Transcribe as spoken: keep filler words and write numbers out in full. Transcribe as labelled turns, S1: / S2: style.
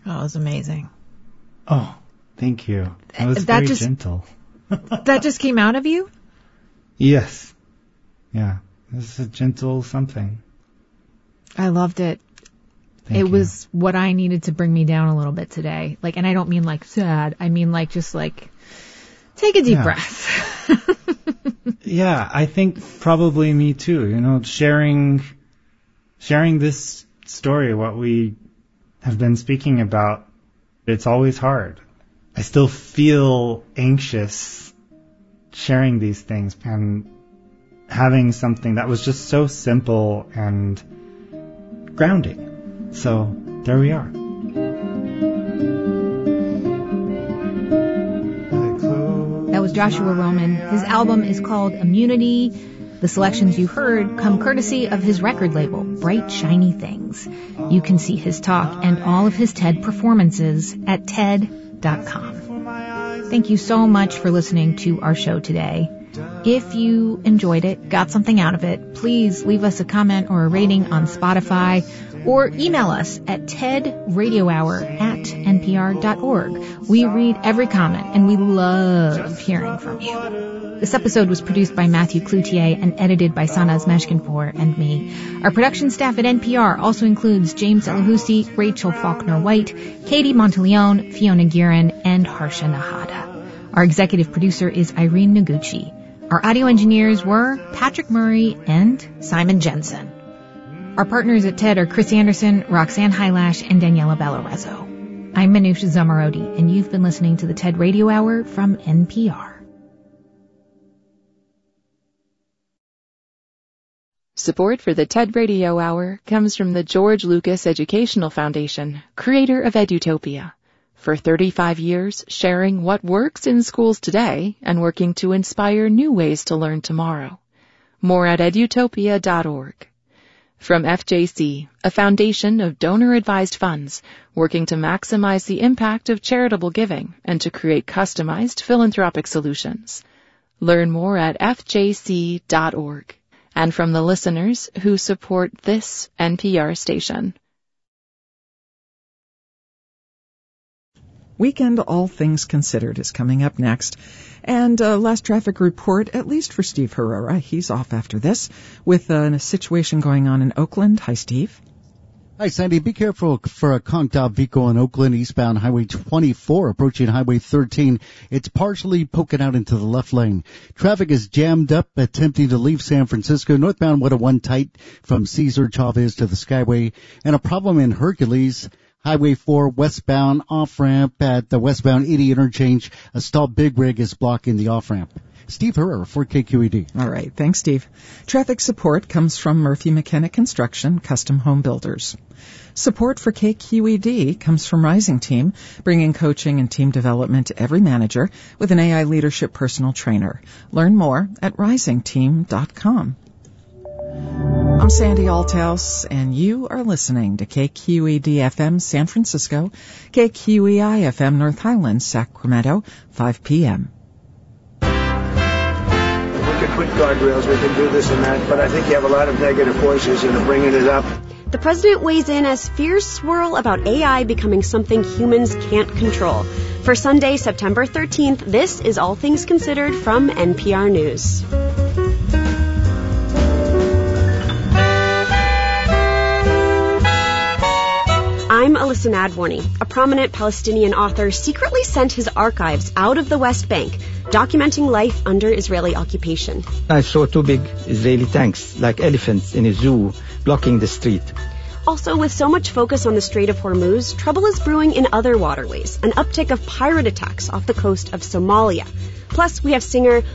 S1: Oh, it was amazing.
S2: Oh, thank you. That was
S1: that
S2: very
S1: just,
S2: gentle.
S1: That just came out of you?
S2: Yes. Yeah. This is a gentle something.
S1: I loved it.
S2: Thank
S1: it
S2: you.
S1: was what I needed to bring me down a little bit today. Like, and I don't mean like sad. I mean like just like take a deep
S2: yeah.
S1: breath.
S2: Yeah, I think probably me too. You know, sharing sharing this story, what we have been speaking about, it's always hard. I still feel anxious sharing these things and having something that was just so simple and grounding. So there we are.
S1: That was Joshua Roman. His album is called Immunity. The selections you heard come courtesy of his record label, Bright Shiny Things. You can see his talk and all of his TED performances at T E D dot com. Thank you so much for listening to our show today. If you enjoyed it, got something out of it, please leave us a comment or a rating on Spotify or email us at tedradiohour at n p r dot org. We read every comment and we love hearing from you. This episode was produced by Matthew Cloutier and edited by Sanaz Meshkinpour and me. Our production staff at N P R also includes James Elahusi, Rachel Faulkner-White, Katie Monteleone, Fiona Guerin, and Harsha Nahada. Our executive producer is Irene Noguchi. Our audio engineers were Patrick Murray and Simon Jensen. Our partners at TED are Chris Anderson, Roxanne Hylash, and Daniela Ballarezo. I'm Manusha Zamarodi, and you've been listening to the TED Radio Hour from N P R.
S3: Support for the TED Radio Hour comes from the George Lucas Educational Foundation, creator of Edutopia. For thirty-five years, sharing what works in schools today and working to inspire new ways to learn tomorrow. More at edutopia dot org. From F J C, a foundation of donor-advised funds working to maximize the impact of charitable giving and to create customized philanthropic solutions. Learn more at f j c dot org. And from the listeners who support this N P R station.
S4: Weekend All Things Considered is coming up next. And uh, last traffic report, at least for Steve Herrera. He's off after this with uh, a situation going on in Oakland. Hi, Steve.
S5: Hi, Sandy. Be careful for a conked-out vehicle in Oakland, eastbound Highway twenty-four, approaching Highway thirteen. It's partially poking out into the left lane. Traffic is jammed up, attempting to leave San Francisco. Northbound one oh one tight from Cesar Chavez to the Skyway. And a problem in Hercules. Highway four westbound off-ramp at the westbound eighty interchange. A stalled big rig is blocking the off-ramp. Steve Herrera for K Q E D.
S4: All right. Thanks, Steve. Traffic support comes from Murphy McKenna Construction, Custom Home Builders. Support for K Q E D comes from Rising Team, bringing coaching and team development to every manager with an A I leadership personal trainer. Learn more at rising team dot com. I'm Sandy Althouse, and you are listening to K Q E D F M San Francisco, K Q E I F M North Highlands, Sacramento, five p.m.
S6: We can put guardrails, we can do this and that, but I think you have a lot of negative voices that are bringing it up.
S7: The president weighs in as fears swirl about A I becoming something humans can't control. For Sunday, September thirteenth, this is All Things Considered from N P R News. I'm Alyssa Nadworny. A prominent Palestinian author secretly sent his archives out of the West Bank, documenting life under Israeli occupation.
S8: I saw two big Israeli tanks, like elephants in a zoo, blocking the street.
S7: Also, with so much focus on the Strait of Hormuz, trouble is brewing in other waterways, an uptick of pirate attacks off the coast of Somalia. Plus, we have singer